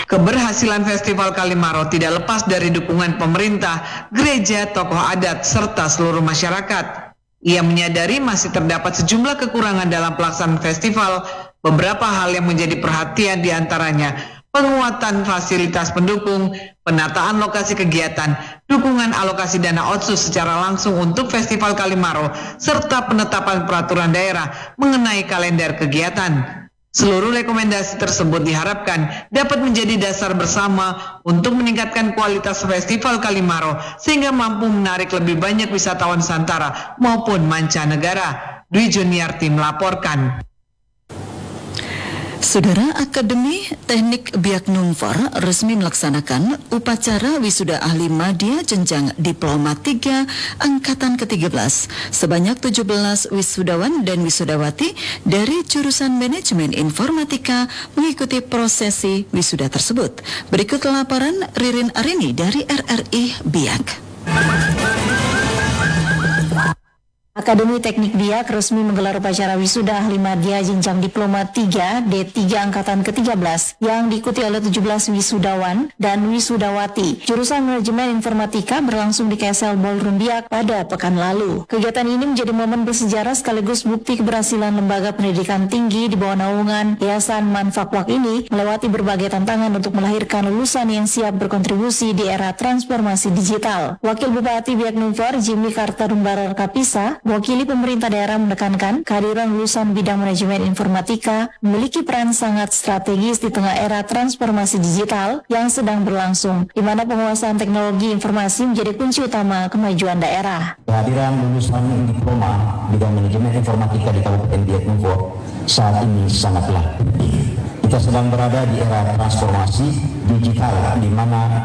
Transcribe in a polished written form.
Keberhasilan Festival Kalimaro tidak lepas dari dukungan pemerintah, gereja, tokoh adat, serta seluruh masyarakat. Ia menyadari masih terdapat sejumlah kekurangan dalam pelaksanaan festival. Beberapa hal yang menjadi perhatian diantaranya penguatan fasilitas pendukung, penataan lokasi kegiatan, dukungan alokasi dana otsus secara langsung untuk Festival Kalimaro, serta penetapan peraturan daerah mengenai kalender kegiatan. Seluruh rekomendasi tersebut diharapkan dapat menjadi dasar bersama untuk meningkatkan kualitas Festival Kalimaro sehingga mampu menarik lebih banyak wisatawan Nusantara maupun mancanegara. Dwi Juniarti melaporkan. Saudara, Akademi Teknik Biak Numfor resmi melaksanakan upacara wisuda ahli madya jenjang Diploma 3 Angkatan ke-13. Sebanyak 17 wisudawan dan wisudawati dari jurusan Manajemen Informatika mengikuti prosesi wisuda tersebut. Berikut laporan Ririn Arini dari RRI Biak. Akademi Teknik Biak resmi menggelar upacara wisuda ahli madya jenjang Diploma 3 D3 Angkatan ke-13 yang diikuti oleh 17 wisudawan dan wisudawati. Jurusan Manajemen Informatika berlangsung di KSL Ballroom Biak pada pekan lalu. Kegiatan ini menjadi momen bersejarah sekaligus bukti keberhasilan lembaga pendidikan tinggi di bawah naungan Yayasan Manfakwak ini melewati berbagai tantangan untuk melahirkan lulusan yang siap berkontribusi di era transformasi digital. Wakil Bupati Biak Numfor Jimmy Carter Rumbarar Kapisa mewakili pemerintah daerah menekankan kehadiran lulusan bidang manajemen informatika memiliki peran sangat strategis di tengah era transformasi digital yang sedang berlangsung, di mana penguasaan teknologi informasi menjadi kunci utama kemajuan daerah. Kehadiran lulusan diploma bidang manajemen informatika di Kabupaten Biak Numfor saat ini sangatlah penting. Kita sedang berada di era transformasi digital di mana